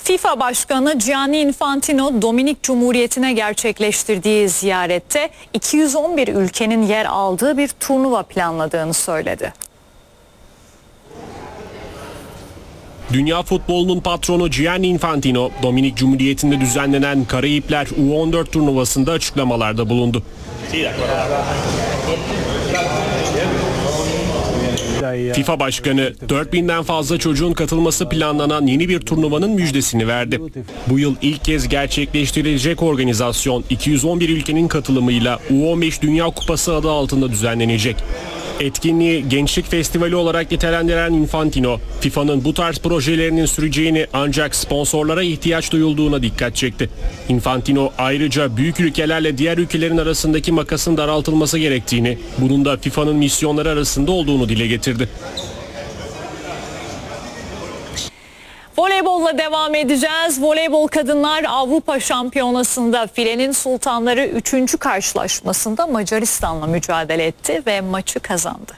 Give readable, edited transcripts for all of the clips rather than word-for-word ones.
FIFA Başkanı Gianni Infantino, Dominik Cumhuriyeti'ne gerçekleştirdiği ziyarette 211 ülkenin yer aldığı bir turnuva planladığını söyledi. Dünya futbolunun patronu Gianni Infantino, Dominik Cumhuriyeti'nde düzenlenen Karayipler U14 turnuvasında açıklamalarda bulundu. FIFA Başkanı 4000'den fazla çocuğun katılması planlanan yeni bir turnuvanın müjdesini verdi. Bu yıl ilk kez gerçekleştirilecek organizasyon 211 ülkenin katılımıyla U15 Dünya Kupası adı altında düzenlenecek. Etkinliği Gençlik Festivali olarak nitelendiren Infantino, FIFA'nın bu tarz projelerinin süreceğini ancak sponsorlara ihtiyaç duyulduğuna dikkat çekti. Infantino ayrıca büyük ülkelerle diğer ülkelerin arasındaki makasın daraltılması gerektiğini, bunun da FIFA'nın misyonları arasında olduğunu dile getirdi. Voleybolla devam edeceğiz. Voleybol Kadınlar Avrupa Şampiyonası'nda filenin sultanları 3. karşılaşmasında Macaristan'la mücadele etti ve maçı kazandı.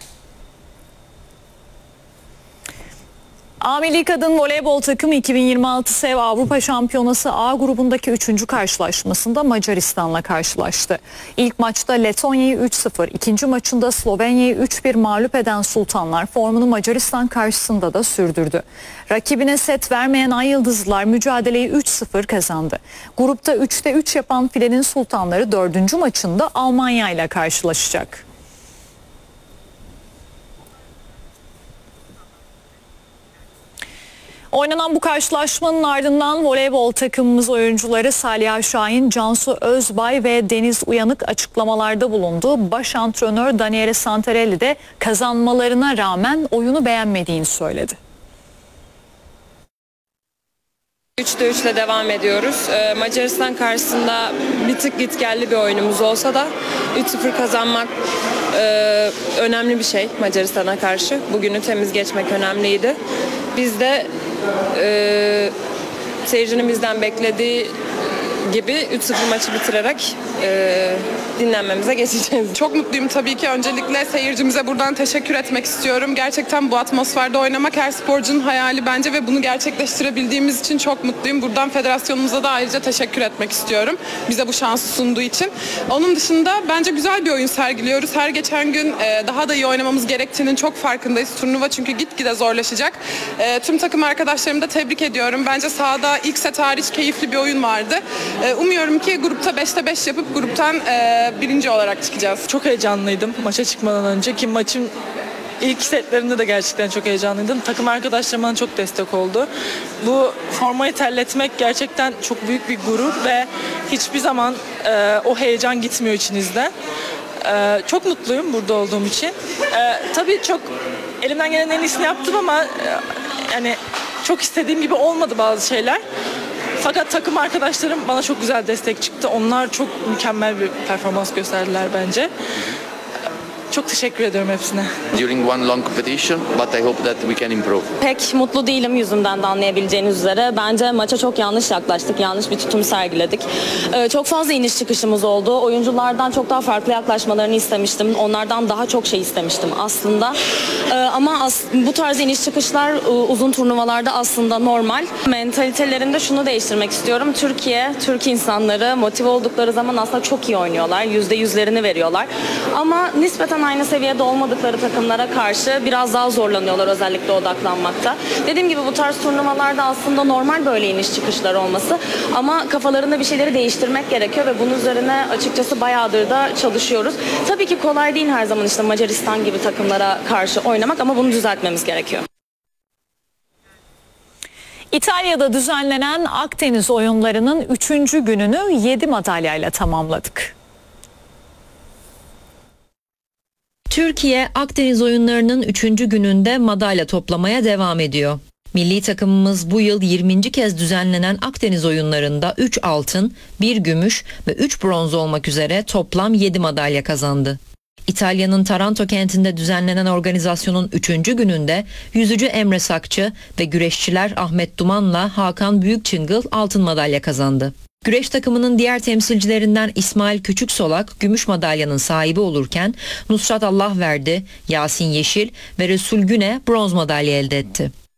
A Milli Kadın Voleybol takımı 2026 SEV Avrupa Şampiyonası A grubundaki 3. karşılaşmasında Macaristan'la karşılaştı. İlk maçta Letonya'yı 3-0, ikinci maçında Slovenya'yı 3-1 mağlup eden Sultanlar formunu Macaristan karşısında da sürdürdü. Rakibine set vermeyen Ay Yıldızlılar mücadeleyi 3-0 kazandı. Grupta 3'te 3 yapan filenin Sultanları 4. maçında Almanya ile karşılaşacak. Oynanan bu karşılaşmanın ardından voleybol takımımız oyuncuları Saliha Şahin, Cansu Özbay ve Deniz Uyanık açıklamalarda bulundu. Baş antrenör Daniele Santarelli de kazanmalarına rağmen oyunu beğenmediğini söyledi. 3'te 3'le devam ediyoruz. Macaristan karşısında bir tık gitgelli bir oyunumuz olsa da 3-0 kazanmak önemli bir şey Macaristan'a karşı. Bugünü temiz geçmek önemliydi. Biz de seyircinin bizden beklediği gibi 3-0 maçı bitirerek dinlenmemize geçeceğiz. Çok mutluyum tabii ki. Öncelikle seyircimize buradan teşekkür etmek istiyorum. Gerçekten bu atmosferde oynamak her sporcunun hayali bence ve bunu gerçekleştirebildiğimiz için çok mutluyum. Buradan federasyonumuza da ayrıca teşekkür etmek istiyorum. Bize bu şansı sunduğu için. Onun dışında bence güzel bir oyun sergiliyoruz. Her geçen gün daha da iyi oynamamız gerektiğinin çok farkındayız. Turnuva çünkü gitgide zorlaşacak. Tüm takım arkadaşlarımı da tebrik ediyorum. Bence sahada ilk set hariç keyifli bir oyun vardı. Umuyorum ki grupta 5'te 5 yapıp gruptan birinci olarak çıkacağız. Çok heyecanlıydım maça çıkmadan önce ki maçın ilk setlerinde de gerçekten çok heyecanlıydım. Takım arkadaşlarım bana çok destek oldu. Bu formayı terletmek gerçekten çok büyük bir gurur ve hiçbir zaman o heyecan gitmiyor içinizden. Çok mutluyum burada olduğum için. Tabii çok elimden gelen en iyisini yaptım ama yani çok istediğim gibi olmadı bazı şeyler. Fakat takım arkadaşlarım bana çok güzel destek çıktı. Onlar çok mükemmel bir performans gösterdiler bence. Çok teşekkür ediyorum hepsine. During one long competition, but I hope that we can improve. Pek mutlu değilim yüzümden de anlayabileceğiniz üzere. Bence maça çok yanlış yaklaştık, yanlış bir tutum sergiledik. Çok fazla iniş çıkışımız oldu. Oyunculardan çok daha farklı yaklaşmalarını istemiştim. Onlardan daha çok şey istemiştim aslında. Ama bu tarz iniş çıkışlar uzun turnuvalarda aslında normal. Mentalitelerinde şunu değiştirmek istiyorum. Türk insanları motive oldukları zaman aslında çok iyi oynuyorlar. %100'lerini veriyorlar. Ama nispeten aynı seviyede olmadıkları takımlara karşı biraz daha zorlanıyorlar özellikle odaklanmakta. Dediğim gibi bu tarz turnuvalarda aslında normal böyle iniş çıkışlar olması ama kafalarında bir şeyleri değiştirmek gerekiyor ve bunun üzerine açıkçası bayağıdır da çalışıyoruz. Tabii ki kolay değil her zaman işte Macaristan gibi takımlara karşı oynamak ama bunu düzeltmemiz gerekiyor. İtalya'da düzenlenen Akdeniz oyunlarının 3. gününü 7 madalyayla tamamladık. Türkiye Akdeniz oyunlarının 3. gününde madalya toplamaya devam ediyor. Milli takımımız bu yıl 20. kez düzenlenen Akdeniz oyunlarında 3 altın, 1 gümüş ve 3 bronz olmak üzere toplam 7 madalya kazandı. İtalya'nın Taranto kentinde düzenlenen organizasyonun 3. gününde yüzücü Emre Sakçı ve güreşçiler Ahmet Duman'la Hakan Büyükçıngıl altın madalya kazandı. Güreş takımının diğer temsilcilerinden İsmail Küçüksolak gümüş madalyanın sahibi olurken Nusrat Allahverdi, Yasin Yeşil ve Resul Güne bronz madalya elde etti.